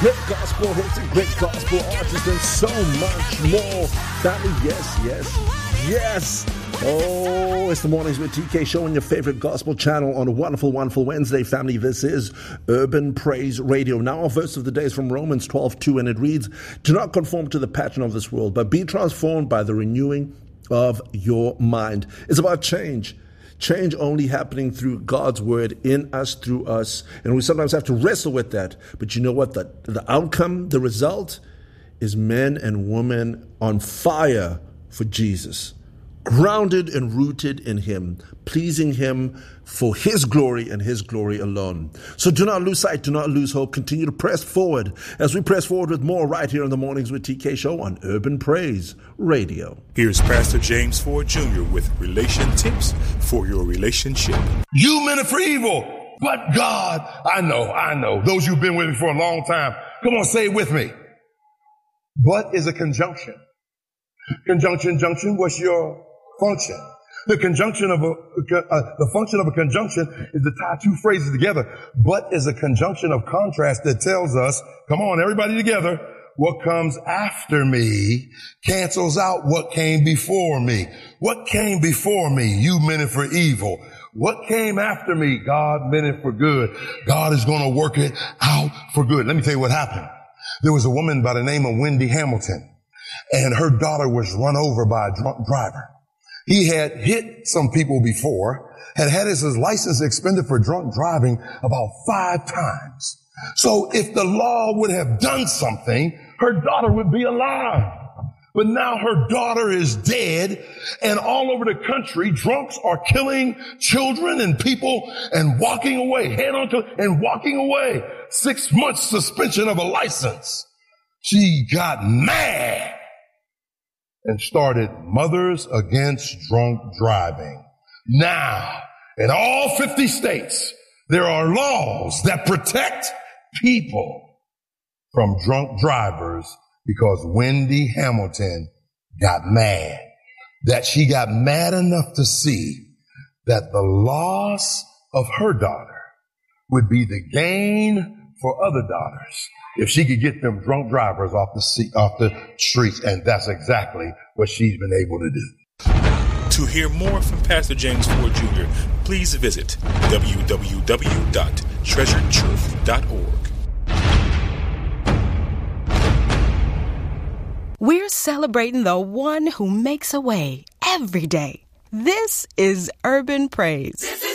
great gospel hits and great gospel artists and so much more. Family, yes. Oh, it's the Mornings with TK show on your favorite gospel channel on a wonderful Wednesday, family. This is Urban Praise Radio. Now, our verse of the day is from Romans 12:2, and it reads, "Do not conform to the pattern of this world, but be transformed by the renewing of your mind." It's about change. Change only happening through God's word in us, through us. And we sometimes have to wrestle with that. But you know what? The outcome, the result is men and women on fire for Jesus, grounded and rooted in him, pleasing him for his glory and his glory alone. So do not lose sight, do not lose hope. Continue to press forward as we press forward with more right here on the Mornings with TK show on Urban Praise Radio. Here's Pastor James Ford Jr. with relation tips for your relationship. You meant it for evil, but God, I know. Those who've been with me for a long time, come on, say it with me. But is a conjunction. Junction, what's your function? The conjunction of the function of a conjunction is to tie two phrases together. But is a conjunction of contrast that tells us, come on, everybody together, what comes after me cancels out what came before me. What came before me? You meant it for evil. What came after me? God meant it for good. God is going to work it out for good. Let me tell you what happened. There was a woman by the name of Wendy Hamilton, and her daughter was run over by a drunk driver. He had hit some people before, had his license suspended for drunk driving about 5 times. So if the law would have done something, her daughter would be alive. But now her daughter is dead, and all over the country, drunks are killing children and people and walking away, and walking away. 6 months suspension of a license. She got mad and started Mothers Against Drunk Driving. Now, in all 50 states, there are laws that protect people from drunk drivers because Wendy Hamilton got mad. That she got mad enough to see that the loss of her daughter would be the gain for other daughters if she could get them drunk drivers off the streets. And that's exactly what she's been able to do. To hear more from Pastor James Ford Jr., please visit www.treasuredtruth.org. We're celebrating the one who makes a way every day. This is Urban Praise.